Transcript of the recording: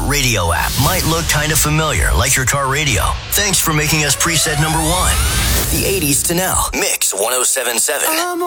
iHeartRadio app might look kind of familiar, like your car radio. Thanks for making us preset number 1. The 80s to now. Mix 1077.